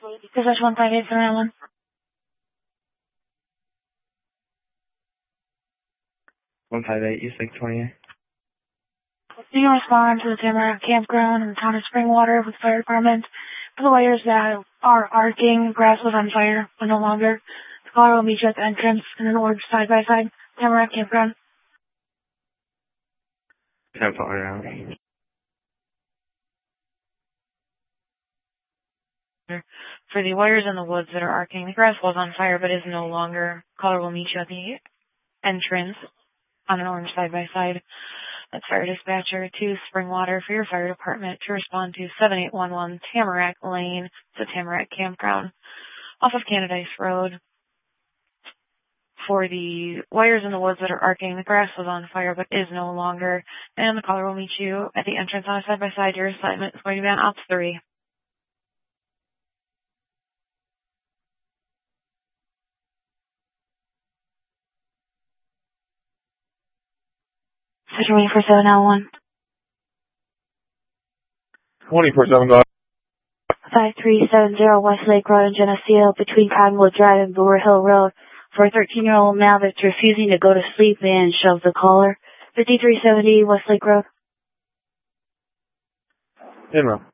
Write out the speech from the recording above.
Dispatch 158 for that one. 158, East Lake 28. You can respond to the Tamarack Campground in the town of Springwater with the fire department for the wires that are arcing. Grass was on fire, but no longer. The caller will meet you at the entrance and then order side by side. Tamarack Campground. 10 fire out. For the wires in the woods that are arcing, the grass was on fire but is no longer. Caller will meet you at the entrance on an orange side by side. That's fire dispatcher to Springwater for your fire department to respond to 7811 Tamarack Lane. It's a Tamarack Campground off of Canadice Road. For the wires in the woods that are arcing, the grass was on fire but is no longer. And the caller will meet you at the entrance on a side by side. Your assignment is going to be on Ops 3. Session 24-7 24-7, go ahead. 5370 West Lake Road in Geneseo between Cottonwood Drive and Brewer Hill Road for a 13-year-old male that's refusing to go to sleep and shove the caller. 5370 West Lake Road. In row.